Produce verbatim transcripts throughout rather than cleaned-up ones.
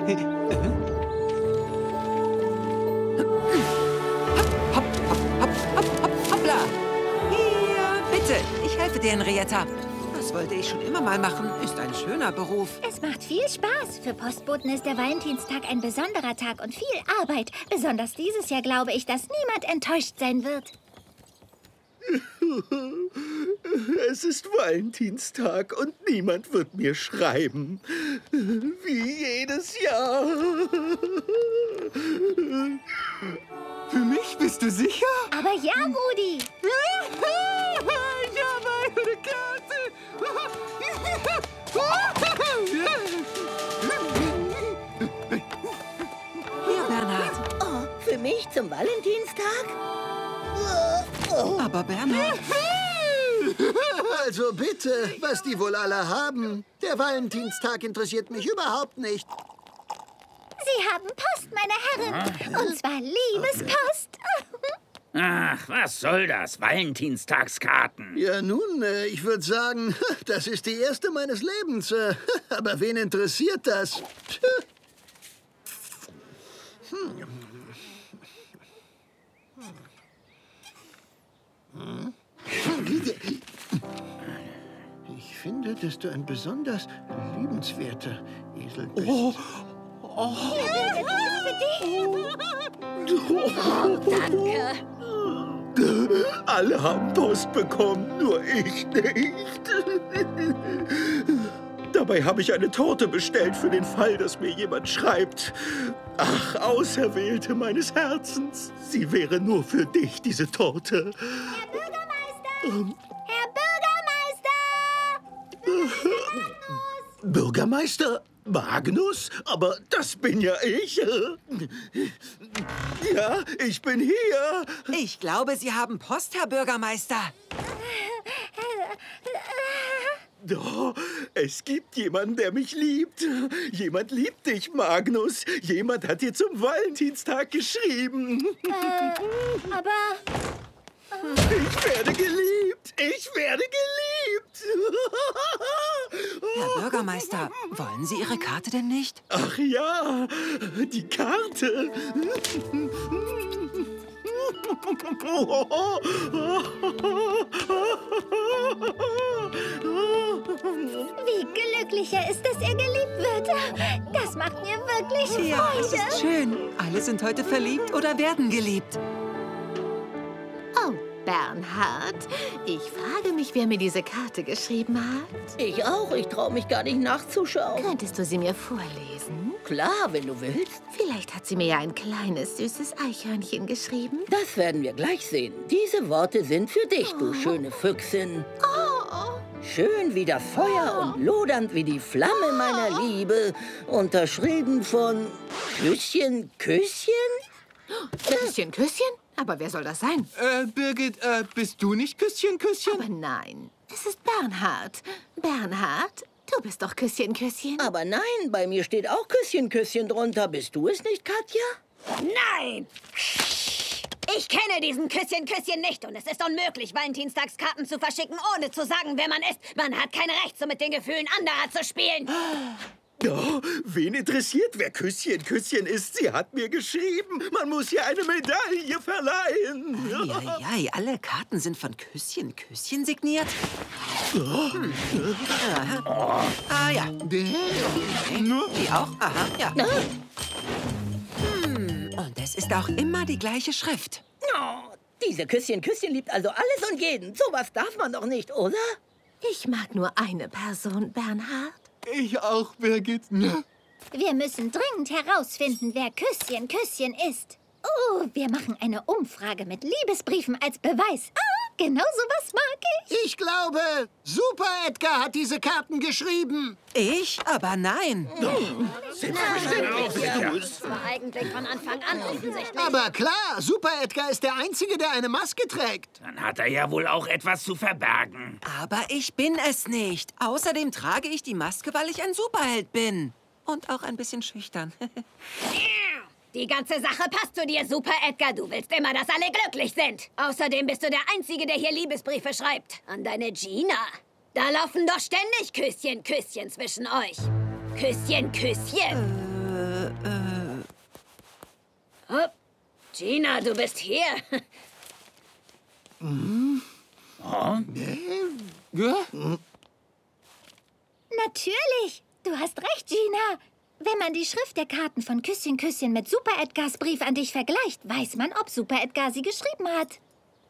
Hopp, hopp, hopp, hopp, hopp, hoppla. Hier, bitte. Ich helfe dir, Henrietta. Das wollte ich schon immer mal machen. Ist ein schöner Beruf. Es macht viel Spaß. Für Postboten ist der Valentinstag ein besonderer Tag und viel Arbeit. Besonders dieses Jahr glaube ich, dass niemand enttäuscht sein wird. Es ist Valentinstag und niemand wird mir schreiben. Wie jedes Jahr. Für mich bist du sicher? Aber ja, Rudi. Ich habe eine Karte. Hier, Bernhard. Oh, für mich zum Valentinstag? Aber Bernhard... Also bitte, was die wohl alle haben. Der Valentinstag interessiert mich überhaupt nicht. Sie haben Post, meine Herren. Und zwar Liebespost. Ach, was soll das? Valentinstagskarten. Ja nun, äh, ich würde sagen, das ist die erste meines Lebens. Äh, aber wen interessiert das? Hm. Hm. Ich finde, dass du ein besonders liebenswerter Esel bist. Oh, oh. Oh, danke. Alle haben Post bekommen, nur ich nicht. Dabei habe ich eine Torte bestellt für den Fall, dass mir jemand schreibt. Ach, Auserwählte meines Herzens, sie wäre nur für dich, diese Torte. Herr Bürgermeister! Ähm, Herr Bürgermeister! Bürgermeister Magnus? Aber das bin ja ich. Ja, ich bin hier. Ich glaube, Sie haben Post, Herr Bürgermeister. Oh, es gibt jemanden, der mich liebt. Jemand liebt dich, Magnus. Jemand hat dir zum Valentinstag geschrieben. Äh, aber... Ich werde geliebt. Ich werde geliebt. Herr Bürgermeister, wollen Sie Ihre Karte denn nicht? Ach ja, die Karte. Wie glücklich er ist, dass er geliebt wird. Das macht mir wirklich Ja, es Freude. ist schön. Alle sind heute verliebt oder werden geliebt. Oh, Bernhard, ich frage mich, wer mir diese Karte geschrieben hat. Ich auch. Ich traue mich gar nicht nachzuschauen. Könntest du sie mir vorlesen? Klar, wenn du willst. Vielleicht hat sie mir ja ein kleines, süßes Eichhörnchen geschrieben. Das werden wir gleich sehen. Diese Worte sind für dich, du schöne Füchsin. Oh, Schön wie das Feuer und lodernd wie die Flamme meiner Liebe. Unterschrieben von Küsschen, Küsschen? Küsschen, Küsschen? Aber wer soll das sein? Äh, Birgit, äh, bist du nicht Küsschen, Küsschen? Aber nein, es ist Bernhard. Bernhard, du bist doch Küsschen, Küsschen. Aber nein, bei mir steht auch Küsschen, Küsschen drunter. Bist du es nicht, Katja? Nein! Ich kenne diesen Küsschen-Küsschen nicht und es ist unmöglich, Valentinstagskarten zu verschicken, ohne zu sagen, wer man ist. Man hat kein Recht, so mit den Gefühlen anderer zu spielen. Oh, wen interessiert, wer Küsschen, Küsschen ist? Sie hat mir geschrieben. Man muss ihr eine Medaille verleihen. Eieiei, alle Karten sind von Küsschen, Küsschen signiert. Hm. Aha. Ah ja. Okay. Die auch? Aha, ja. Hm. Und es ist auch immer die gleiche Schrift. Oh, diese Küsschen, Küsschen liebt also alles und jeden. Sowas darf man doch nicht, oder? Ich mag nur eine Person, Bernhard. Ich auch, Birgit. Wir müssen dringend herausfinden, wer Küsschen, Küsschen ist. Oh, wir machen eine Umfrage mit Liebesbriefen als Beweis. Ah, genau sowas mag ich. Ich glaube, Super Edgar hat diese Karten geschrieben. Ich? Aber nein. Das war eigentlich von Anfang an offensichtlich. Aber klar, Super Edgar ist der Einzige, der eine Maske trägt. Dann hat er ja wohl auch etwas zu verbergen. Aber ich bin es nicht. Außerdem trage ich die Maske, weil ich ein Superheld bin. Und auch ein bisschen schüchtern. Die ganze Sache passt zu dir, Super Edgar. Du willst immer, dass alle glücklich sind. Außerdem bist du der Einzige, der hier Liebesbriefe schreibt. An deine Gina. Da laufen doch ständig Küsschen, Küsschen zwischen euch. Küsschen, Küsschen. Gina, du bist hier. Ja? Natürlich. Du hast recht, Gina. Wenn man die Schrift der Karten von Küsschen, Küsschen mit Super Edgars Brief an dich vergleicht, weiß man, ob Super Edgar sie geschrieben hat.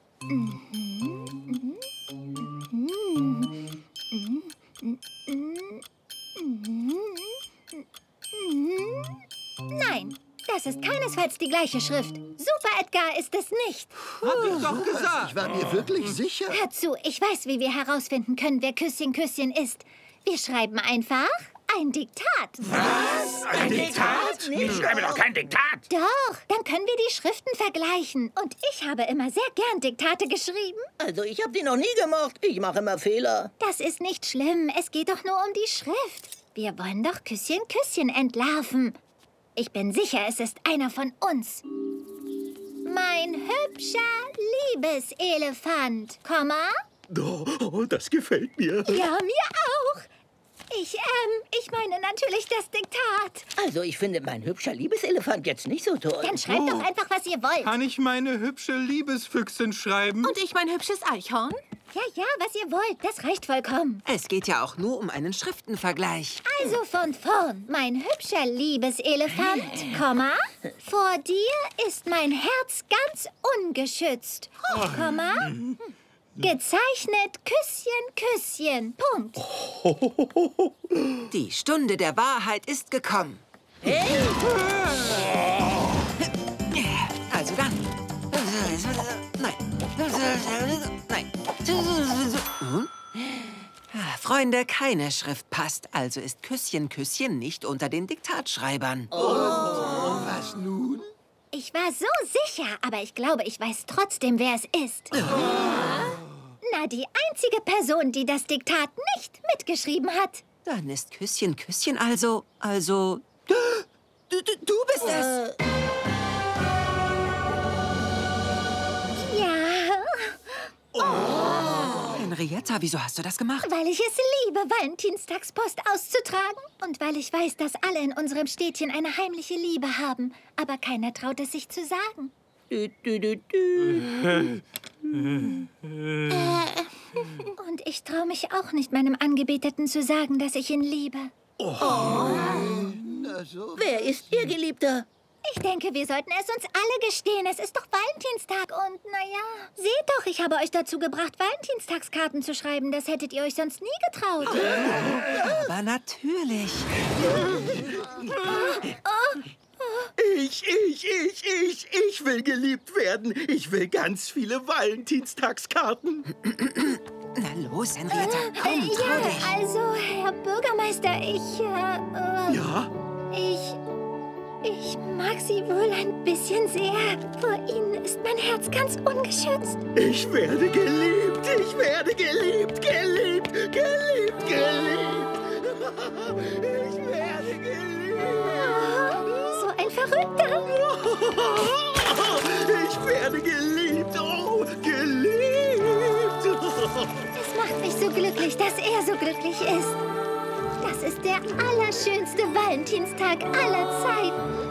Nein, das ist keinesfalls die gleiche Schrift. Super Edgar ist es nicht. Hab ich doch gesagt. Ich war mir wirklich sicher. Hör zu, ich weiß, wie wir herausfinden können, wer Küsschen, Küsschen ist. Wir schreiben einfach ein Diktat. Was? Ein Diktat? Ich schreibe doch kein Diktat. Doch, dann können wir die Schriften vergleichen. Und ich habe immer sehr gern Diktate geschrieben. Also ich habe die noch nie gemacht. Ich mache immer Fehler. Das ist nicht schlimm. Es geht doch nur um die Schrift. Wir wollen doch Küsschen, Küsschen entlarven. Ich bin sicher, es ist einer von uns. Mein hübscher Liebeselefant, Komma. Oh, oh, das gefällt mir. Ja, mir auch. Ich, ähm, ich meine natürlich das Diktat. Also ich finde mein hübscher Liebeselefant jetzt nicht so toll. Dann schreibt doch einfach, was ihr wollt. Kann ich meine hübsche Liebesfüchsin schreiben? Und ich mein hübsches Eichhorn? Ja, ja, was ihr wollt. Das reicht vollkommen. Es geht ja auch nur um einen Schriftenvergleich. Also von vorn. Mein hübscher Liebeselefant, Komma. Vor dir ist mein Herz ganz ungeschützt, Komma. Gezeichnet Küsschen, Küsschen. Punkt. Die Stunde der Wahrheit ist gekommen. Also dann. Nein. Nein. Hm? Ah, Freunde, keine Schrift passt. Also ist Küsschen, Küsschen nicht unter den Diktatschreibern. Was nun? Ich war so sicher, aber ich glaube, ich weiß trotzdem, wer es ist. Na, die einzige Person, die das Diktat nicht mitgeschrieben hat. Dann ist Küsschen, Küsschen also, also... Du, du, du bist es! Ja, Henrietta, wieso hast du das gemacht? weil ich es liebe, Valentinstagspost auszutragen. Und weil ich weiß, dass alle in unserem Städtchen eine heimliche Liebe haben. Aber keiner traut es sich zu sagen. Dü, dü, dü, dü. Und ich traue mich auch nicht, meinem Angebeteten zu sagen, dass ich ihn liebe. Na so. Wer ist Ihr Geliebter? Ich denke, wir sollten es uns alle gestehen. Es ist doch Valentinstag und, naja... Seht doch, ich habe euch dazu gebracht, Valentinstagskarten zu schreiben. Das hättet ihr euch sonst nie getraut. Aber natürlich. Ich, ich, ich, ich, ich will geliebt werden. Ich will ganz viele Valentinstagskarten. Na los, Henrietta, komm, Äh, trau ja, dich. also, Herr Bürgermeister, ich, äh, äh, Ja? ich, ich mag Sie wohl ein bisschen sehr. Vor Ihnen ist mein Herz ganz ungeschützt. Ich werde geliebt. Ich werde geliebt, geliebt, geliebt, geliebt. Ich werde geliebt. So ein Verrückter. Ich werde geliebt. Oh, geliebt. Es macht mich so glücklich, dass er so glücklich ist. Das ist der allerschönste Valentinstag aller Zeiten.